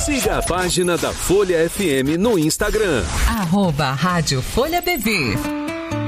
Siga a página da Folha FM no Instagram. @Rádio Folha BV.